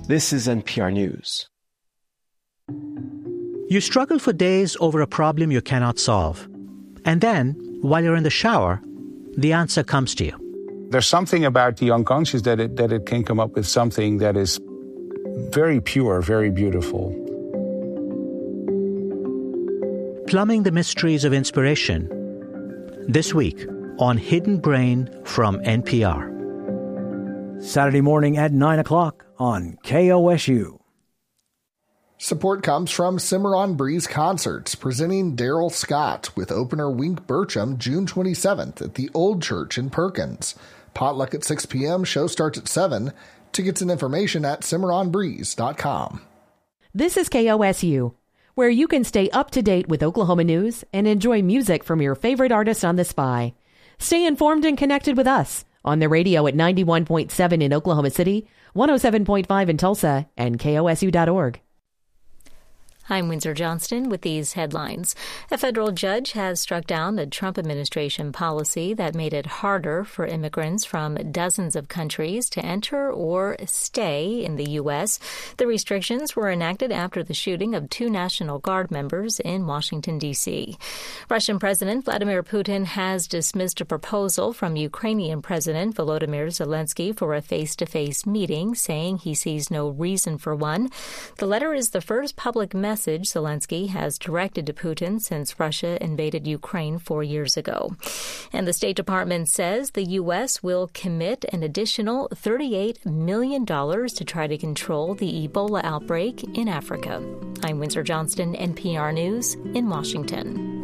This is NPR News. You struggle for days over a problem you cannot solve. And then, while you're in the shower, the answer comes to you. There's something about the unconscious that it can come up with something that is very pure, very beautiful. Plumbing the mysteries of inspiration. This week on Hidden Brain from NPR. Saturday morning at 9 o'clock on KOSU. Support comes from Cimarron Breeze Concerts, presenting Daryl Scott with opener Wink Burcham June 27th at the Old Church in Perkins. Potluck at 6 p.m., show starts at 7. Tickets and information at CimarronBreeze.com. This is KOSU, where you can stay up to date with Oklahoma news and enjoy music from your favorite artist on the Spy. Stay informed and connected with us on the radio at 91.7 in Oklahoma City, 107.5 in Tulsa, and KOSU.org. I'm Windsor Johnston with these headlines. A federal judge has struck down a Trump administration policy that made it harder for immigrants from dozens of countries to enter or stay in the U.S. The restrictions were enacted after the shooting of 2 National Guard members in Washington, D.C. Russian President Vladimir Putin has dismissed a proposal from Ukrainian President Volodymyr Zelensky for a face-to-face meeting, saying he sees no reason for one. The letter is the first public message Zelensky has directed to Putin since Russia invaded Ukraine 4 years ago. And the State Department says the U.S. will commit an additional $38 million to try to control the Ebola outbreak in Africa. I'm Windsor Johnston, NPR News in Washington.